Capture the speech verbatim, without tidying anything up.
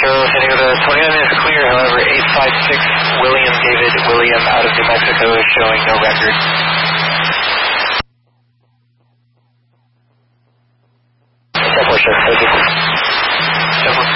Charles, San Diego, twenty-nine minutes clear, however, eight five six William David William out of New Mexico is showing no record. seven four seven, thank you. seven four